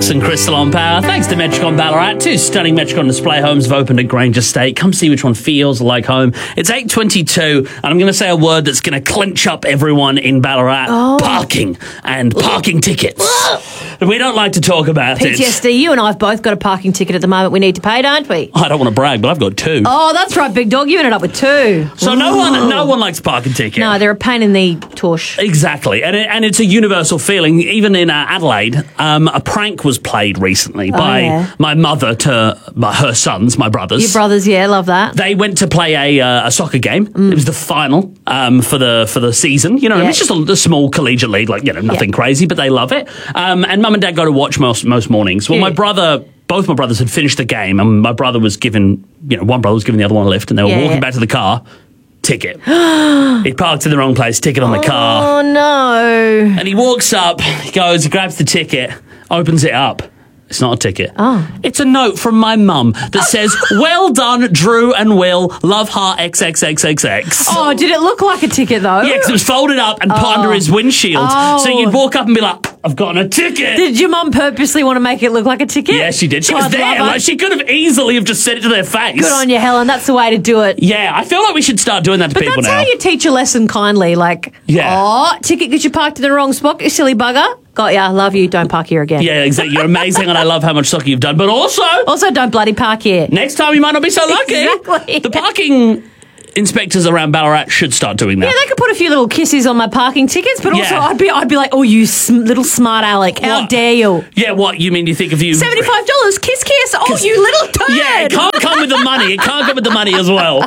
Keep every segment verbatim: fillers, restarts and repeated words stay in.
Alex and Crystal on Power. Thanks to Metricon Ballarat. Two stunning Metricon display homes have opened at Grange Estate. Come see which one feels like home. It's eight twenty-two, and I'm going to say a word that's going to clinch up everyone in Ballarat. Oh. Parking and parking tickets. We don't like to talk about P T S D, it. you and I have both got a parking ticket at the moment we need to pay, don't we? I don't want to brag, but I've got two. Oh, that's right, big dog. You ended up with two. So no one, no one likes parking ticket. No, they're a pain in the tush. Exactly, and it, and it's a universal feeling. Even in uh, Adelaide, um, a prank was played recently Oh, by yeah. my mother to my, her sons, my brothers. Your brothers, yeah, love that. They went to play a, uh, a soccer game. It was the final um, for the for the season. You know, Yeah. it's just a, a small collegiate league, like you know, nothing Yeah. crazy, but they love it. Um, and mum and dad go to watch most most mornings. Well, Yeah. my brother. Both my brothers had finished the game, and my brother was given, you know, one brother was giving the other one a lift, and they were Yeah, walking yeah. back to the car. Ticket. He parked in the wrong place. Ticket on the car. Oh, no. And he walks up, he goes, grabs the ticket, opens it up. It's not a ticket. Oh. It's a note from my mum that says, "Well done, Drew and Will. Love heart X X X X X." Oh, did it look like a ticket, though? Yeah, because it was folded up and put Oh. under his windshield. Oh. So you'd walk up and be like, "I've gotten a ticket." Did your mum purposely want to make it look like a ticket? Yeah, she did. She was God, there. love her. Like, she could have easily have just said it to their face. Good on you, Helen. That's the way to do it. Yeah, I feel like we should start doing that to But people that's now. how you teach a lesson kindly. Like, Yeah. oh, ticket because you parked in the wrong spot, you silly bugger. Got ya. Love you. Don't park here again. Yeah, exactly. You're amazing, and I love how much soccer you've done. But also, Also, don't bloody park here. next time you might not be so lucky. Exactly. The parking inspectors around Ballarat should start doing that. Yeah, they could put a few little kisses on my parking tickets, but also Yeah. I'd be, I'd be like, oh, you sm- little smart Alec, how What? dare you? Yeah, what you mean? You think of you Seventy-five dollars, kiss, kiss. Oh, you little turd. Yeah, it can't come with the money. It can't come with the money as well.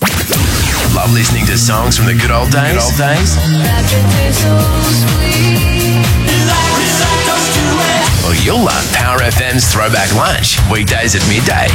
Love listening to songs from the good old days. Good old days. Well, you'll love Power F M's Throwback Lunch weekdays at midday.